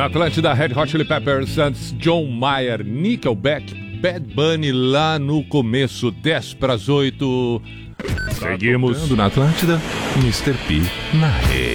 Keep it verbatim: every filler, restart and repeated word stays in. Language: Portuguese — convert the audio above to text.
Na Atlântida, Red Hot Chili Peppers, antes John Mayer, Nickelback, Bad Bunny lá no começo, dez para as oito. Seguimos. Na Atlântida, mister P na rede.